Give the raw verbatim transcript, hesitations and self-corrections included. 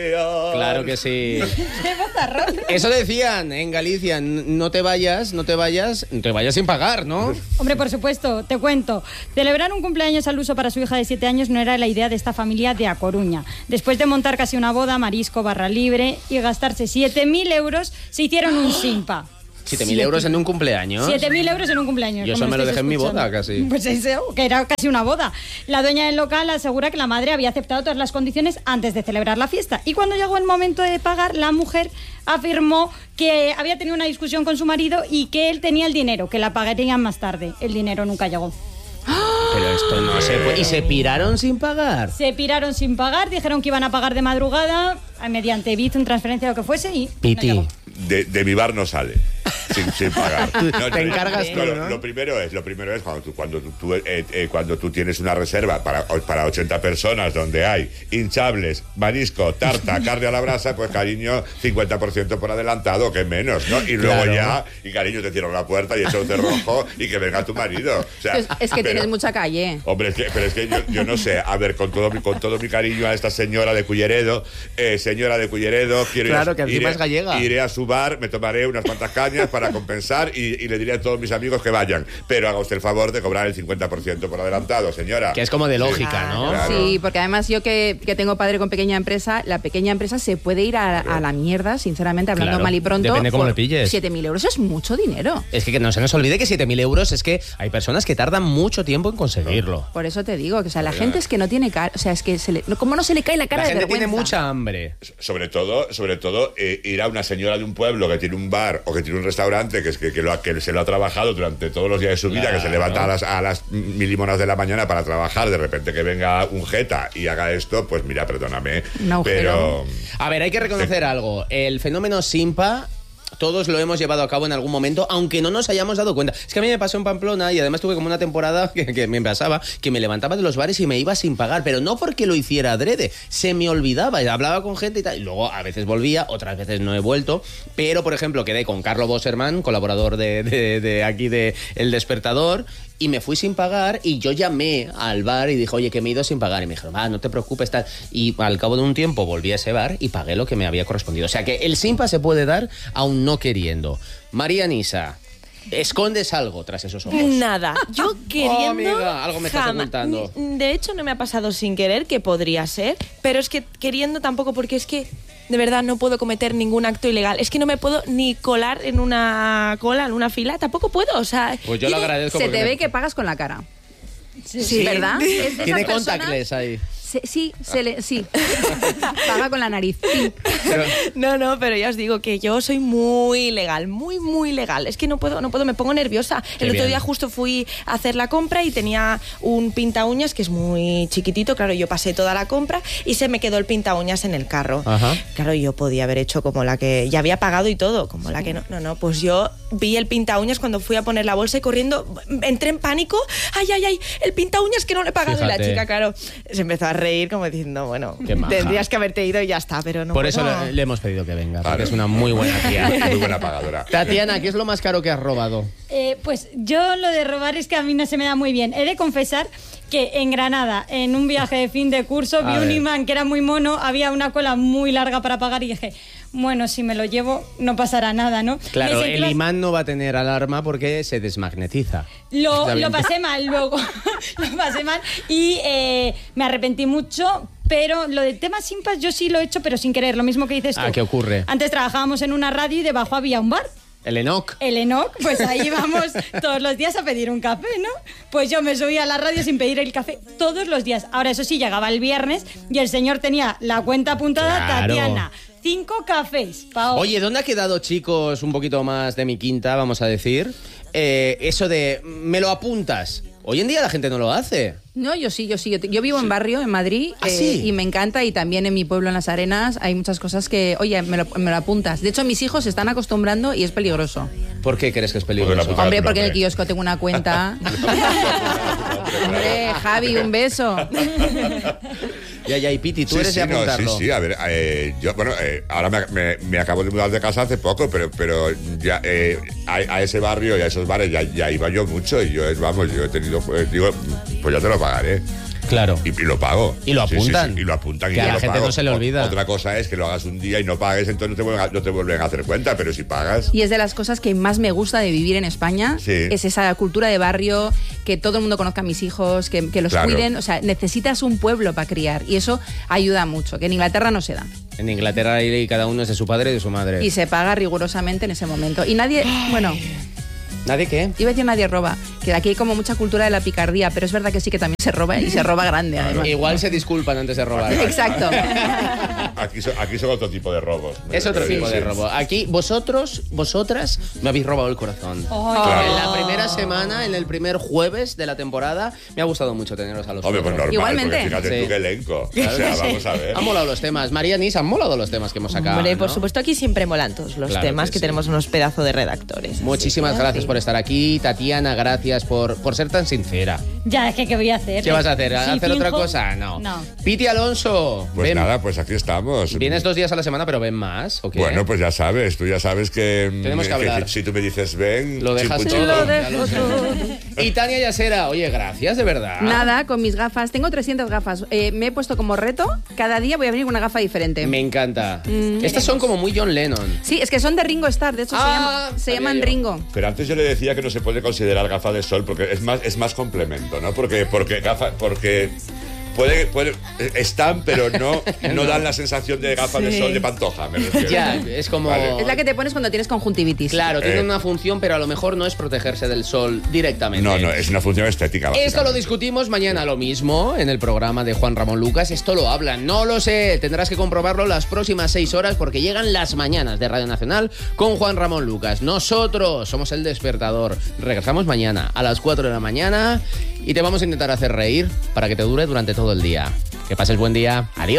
Claro que sí. Eso decían en Galicia, no te vayas, no te vayas, no te vayas sin pagar, ¿no? Hombre, por supuesto, te cuento. Celebrar un cumpleaños al uso para su hija de siete años no era la idea de esta familia de A Coruña. Después de montar casi una boda, marisco, barra libre y gastarse siete mil euros, se hicieron un simpa. ¿siete mil euros en un cumpleaños? siete mil euros en un cumpleaños. Yo eso me lo dejé escuchando. En mi boda casi. Pues eso, que era casi una boda. La dueña del local asegura que la madre había aceptado todas las condiciones antes de celebrar la fiesta. Y cuando llegó el momento de pagar, la mujer afirmó que había tenido una discusión con su marido y que él tenía el dinero, que la pagarían más tarde. El dinero nunca llegó. Pero esto no se puede. ¿Y se piraron sin pagar? Se piraron sin pagar, dijeron que iban a pagar de madrugada, mediante Bizum, transferencia, lo que fuese, y Piti. No de, de mi bar no sale. Sin, sin pagar. No, te encargas no, tú, lo, ¿no? lo primero es, lo primero es cuando tú, cuando tú, tú, eh, eh, cuando tú tienes una reserva para, para ochenta personas donde hay hinchables, marisco, tarta, carne a la brasa, pues cariño, cincuenta por ciento por adelantado, que menos, ¿no? Y luego Claro. ya, y cariño, te cierro la puerta y echo un cerrojo y que venga tu marido. O sea, Es, es que pero, tienes mucha calle. Hombre, es que, pero es que yo, yo no sé, a ver, con todo, mi, con todo mi cariño a esta señora de Culleredo, eh, señora de Culleredo, quiero Claro, ir a, que encima iré, es gallega. iré a su bar, me tomaré unas cuantas cañas para compensar y, y le diré a todos mis amigos que vayan. Pero haga usted el favor de cobrar el cincuenta por ciento por adelantado, señora. Que es como de lógica, Sí. ¿no? Claro. Sí, porque además yo que, que tengo padre con pequeña empresa, la pequeña empresa se puede ir a, a la mierda, sinceramente, hablando Claro, mal y pronto. depende cómo por le pilles. siete mil euros es mucho dinero. Es que, que no se nos olvide que siete mil euros es que hay personas que tardan mucho tiempo en conseguirlo. Por eso te digo, que o sea, la gente es que no tiene cara, o sea, es que se le, ¿cómo no se le cae la cara La de gente vergüenza? tiene mucha hambre. Sobre todo, sobre todo eh, ir a una señora de un pueblo que tiene un bar o que tiene un restaurante que, es que, que, lo, que se lo ha trabajado durante todos los días de su vida, Claro. que se levanta a las, a las mil y monas de la mañana para trabajar, de repente que venga un jeta y haga esto, pues mira, perdóname, Un agujero. pero... A ver, hay que reconocer algo. El fenómeno Simpa, todos lo hemos llevado a cabo en algún momento, aunque no nos hayamos dado cuenta. Es que a mí me pasó en Pamplona y además tuve como una temporada que, que me pasaba, que me levantaba de los bares y me iba sin pagar, pero no porque lo hiciera adrede, se me olvidaba, y hablaba con gente y tal, y luego a veces volvía, otras veces no he vuelto, pero por ejemplo quedé con Carlo Bosserman, colaborador de, de, de aquí de El Despertador, y me fui sin pagar y yo llamé al bar y dije, oye, que me he ido sin pagar. Y me dijeron, ah, no te preocupes, tal. Y al cabo de un tiempo volví a ese bar y pagué lo que me había correspondido. O sea que el Simpa se puede dar aún no queriendo. María Nisa, ¿escondes algo tras esos ojos? Nada, yo queriendo... Oh, amiga, algo me estás jamás. ocultando. De hecho, no me ha pasado sin querer, que podría ser, pero es que queriendo tampoco, porque es que de verdad no puedo cometer ningún acto ilegal. Es que no me puedo ni colar en una cola, en una fila, tampoco puedo, o sea... Pues yo lo agradezco. Se porque te me- ve que pagas con la cara. Sí. ¿Verdad? Es- esas Tiene personas- contactless ahí. se- sí, se le, sí. Paga con la nariz. Sí. Pero- No, no, pero ya os digo que yo soy muy legal, muy, muy legal. Es que no puedo, no puedo, me pongo nerviosa. Qué El otro bien. día justo fui a hacer la compra y tenía un pinta uñas que es muy chiquitito. Claro, yo pasé toda la compra y se me quedó el pinta uñas en el carro. Ajá. Claro, yo podía haber hecho como la que ya había pagado y todo, como la que no. No, no, pues yo vi el pinta uñas cuando fui a poner la bolsa y corriendo entré en pánico. Ay, ay, ay, el pinta uñas que no le he pagado. Fíjate. Y la chica, claro, se empezó a reír como diciendo, bueno, Qué maja. tendrías que haberte ido y ya está, pero no Por puedo. eso le, le hemos pedido que venga, porque Claro. es una muy buena tía. Muy buena pagadora. Tatiana, ¿qué es lo más caro que has robado? Eh, pues yo lo de robar es que a mí no se me da muy bien. He de confesar que en Granada, en un viaje de fin de curso, A vi un ver. imán que era muy mono, había una cola muy larga para pagar y dije, bueno, si me lo llevo no pasará nada, ¿no? Claro, Me sentí el bast- imán no va a tener alarma porque se desmagnetiza. Lo, Está bien. lo pasé mal luego, lo pasé mal y eh, me arrepentí mucho, pero lo de temas simpas yo sí lo he hecho, pero sin querer, lo mismo que dices tú. Ah, ¿qué ocurre? Antes trabajábamos en una radio y debajo había un bar. El Enoch. El Enoch, pues ahí vamos todos los días a pedir un café, ¿no? Pues yo me subía a la radio sin pedir el café todos los días. Ahora, eso sí, llegaba el viernes y el señor tenía la cuenta apuntada, Claro. Tatiana. Cinco cafés, pa' hoy. Oye, ¿dónde ha quedado, chicos, un poquito más de mi quinta, vamos a decir? Eh, eso de, me lo apuntas. Hoy en día la gente no lo hace. No, yo sí, yo sí. Yo, te- yo vivo en barrio, en Madrid, ¿Ah, eh, sí? y me encanta. Y también en mi pueblo, en Las Arenas, hay muchas cosas que, oye, me lo, me lo apuntas. De hecho, mis hijos se están acostumbrando y es peligroso. ¿Por qué crees que es Porque la peligroso? puta- Hombre, tu porque en el nombre. kiosco tengo una cuenta. Hombre, Javi, un beso. Ya, ya, y Piti, tú Sí, eres sí, de no, apuntarlo. sí, sí, a ver, eh, yo, bueno, eh, ahora me, me- me acabo de mudar de casa hace poco, pero, pero ya eh, a, a ese barrio y a esos bares ya, ya iba yo mucho y yo, es, vamos, yo he tenido, pues, digo, pues ya te lo pagaré. Claro. Y, y lo pago. Y lo Sí, apuntan. sí, sí, y lo apuntan. Que y a yo la lo gente pago. no se le olvida. O- Otra cosa es que lo hagas un día y no pagues, entonces no te vuelven a, no te vuelven a hacer cuenta, pero si pagas... Y es de las cosas que más me gusta de vivir en España, Sí. es esa cultura de barrio, que todo el mundo conozca a mis hijos, que, que los Claro. cuiden. O sea, necesitas un pueblo para criar y eso ayuda mucho, que en Inglaterra no se da. En Inglaterra ahí cada uno es de su padre y de su madre. Y se paga rigurosamente en ese momento. Y nadie, bueno, ¿Nadie qué? iba a decir nadie roba, que aquí hay como mucha cultura de la picardía, pero es verdad que sí que también se roba y se roba grande además. Igual se disculpan antes de robar. Exacto. Aquí son, aquí son otro tipo de robos. Es otro Sí, tipo sí. de robo. Aquí, vosotros, vosotras, me habéis robado el corazón. Claro. En la primera semana, en el primer jueves de la temporada, me ha gustado mucho teneros a los Hombre, pues cuatro. normal, Igualmente. porque fíjate Sí. tú qué elenco. Claro O sea, que sí. vamos a ver. Han molado los temas. María Nis, han molado los temas que hemos sacado. Hombre, por ¿no? supuesto, aquí siempre molan todos los Claro temas, que que, sí. tenemos unos pedazos de redactores. Muchísimas Así que, gracias sí. por estar aquí. Tatiana, gracias por, por ser tan sincera. Ya, es que ¿qué voy a hacer? ¿Qué vas a hacer? Si ¿Hacer otra finjo- cosa? No. No. Piti Alonso, Pues ven. nada, pues aquí estamos. Vienes dos días a la semana, pero ven más, ¿o qué? Bueno, pues ya sabes, tú ya sabes que, Tenemos que hablar. si tú me dices ven, Lo dejas chimpuchito. todo. Lo Ya dejo lo sé. todo. Y Tania Yasera, oye, gracias, de verdad. Nada, con mis gafas. Tengo trescientas gafas. Eh, me he puesto como reto, cada día voy a venir con una gafa diferente. Me encanta. Mm. Estas son como muy John Lennon. Sí, es que son de Ringo Starr, de hecho se, Ah, llaman- se sabía llaman yo. Ringo. Pero antes yo le decía que no se puede considerar gafa de sol porque es más, es más complemento, ¿no? Porque, porque gafa, porque puede, puede, están, pero no, no dan la sensación de gafa de Sí. sol de pantoja, me refiero. Ya, es como... Vale. Es la que te pones cuando tienes conjuntivitis. Claro, tiene Eh. una función, pero a lo mejor no es protegerse del sol directamente. No, no, es una función estética. Esto lo básicamente. discutimos mañana lo mismo en el programa de Juan Ramón Lucas. Esto lo hablan, no lo sé. Tendrás que comprobarlo las próximas seis horas porque llegan las mañanas de Radio Nacional con Juan Ramón Lucas. Nosotros somos el despertador. Regresamos mañana a las cuatro de la mañana y te vamos a intentar hacer reír para que te dure durante todo el día. Que pases buen día. Adiós.